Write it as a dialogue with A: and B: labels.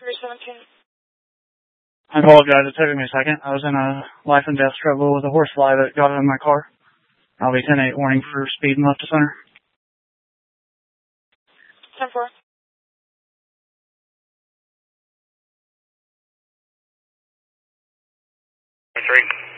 A: 317.
B: I apologize, it took me a second. I was in a life and death struggle with a horsefly that got in my car. I'll be 10-8 warning for speeding left to center.
A: 10-4.
C: 3.